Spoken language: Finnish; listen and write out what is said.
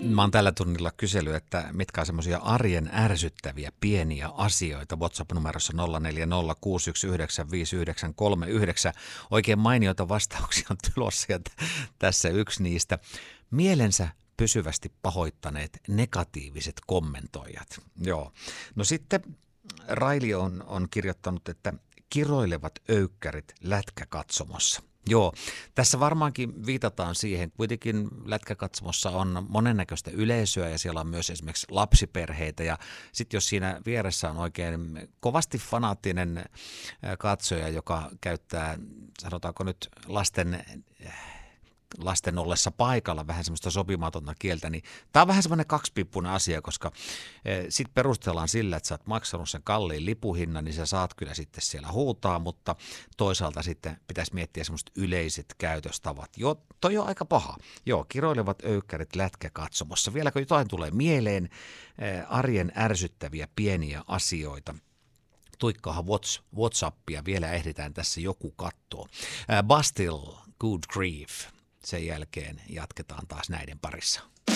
Mä oon tällä tunnilla kysely, että mitkä on semmoisia arjen ärsyttäviä pieniä asioita. WhatsApp-numerossa 0406195939. Oikein mainioita vastauksia on tulossa ja tässä yksi niistä. Mielensä pysyvästi pahoittaneet negatiiviset kommentoijat. Joo. No sitten Raili on kirjoittanut, että kiroilevat öykkärit lätkäkatsomossa. Joo, tässä varmaankin viitataan siihen. Kuitenkin lätkäkatsomossa on monennäköistä yleisöä ja siellä on myös esimerkiksi lapsiperheitä. Ja sitten jos siinä vieressä on oikein kovasti fanaattinen katsoja, joka käyttää, sanotaanko nyt lasten ollessa paikalla vähän semmoista sopimatonta kieltä, niin tämä on vähän semmoinen kaksipiippunen asia, koska sitten perustellaan sillä, että sä oot maksanut sen kalliin lipuhinnan, niin sä saat kyllä sitten siellä huutaa, mutta toisaalta sitten pitäisi miettiä semmoiset yleiset käytöstavat. Joo, toi on aika paha. Joo, kiroilevat öykkärit lätkäkatsomossa. Vieläkö jotain tulee mieleen, arjen ärsyttäviä pieniä asioita? Tuikkaahan WhatsAppia, vielä ehditään tässä joku kattoo. Bastille, Good Grief. Sen jälkeen jatketaan taas näiden parissa.